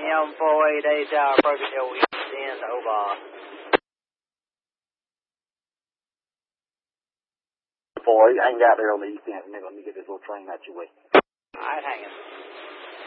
M488 Tower approaching your east end, over. 4, I ain't got there on the east end, nigga. Let me get this little train out your way. Alright, hang it.